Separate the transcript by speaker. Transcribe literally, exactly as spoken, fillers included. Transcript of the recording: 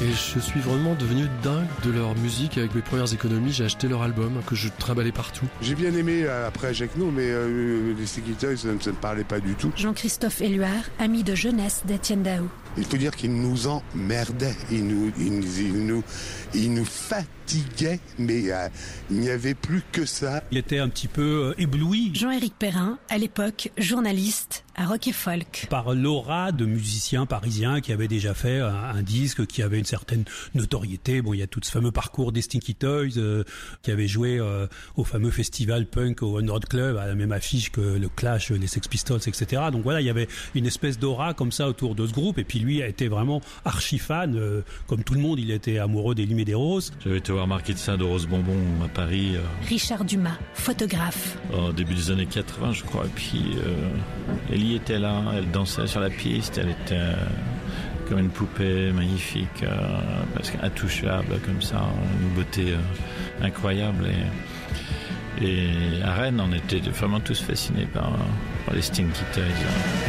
Speaker 1: Et je suis vraiment devenu dingue de leur musique. Avec mes premières économies, j'ai acheté leur album que je trimballais partout.
Speaker 2: J'ai bien aimé euh, après avec nous, mais euh, les Sticky Toys, ça ne me parlait pas du tout.
Speaker 3: Jean-Christophe Éluard, ami de jeunesse d'Étienne Daou.
Speaker 2: Il faut dire qu'il nous emmerdait, il nous, il, il nous, il nous fatiguait, mais euh, il n'y avait plus que ça.
Speaker 4: Il était un petit peu euh, ébloui.
Speaker 3: Jean-Éric Perrin, à l'époque journaliste à Rock et Folk.
Speaker 4: Par l'aura de musiciens parisiens qui avaient déjà fait un, un disque, qui avait une certaine notoriété. Bon, il y a tout ce fameux parcours des Stinky Toys, euh, qui avait joué euh, au fameux festival punk au One Road Club, à la même affiche que le Clash, les Sex Pistols, et cetera. Donc voilà, il y avait une espèce d'aura comme ça autour de ce groupe. Et puis lui a été vraiment archi fan, euh, comme tout le monde, il était amoureux des Limes et des Roses.
Speaker 5: J'avais été voir Marquis de Sade de Rose Bonbon à Paris. Euh,
Speaker 3: Richard Dumas, photographe.
Speaker 5: Au début des années quatre-vingts, je crois. Et puis euh, Ellie était là, elle dansait sur la piste, elle était euh, comme une poupée magnifique, euh, parce qu'intouchable comme ça, une beauté euh, incroyable. Et, et à Rennes, on était vraiment tous fascinés par, par les Stinky Toys.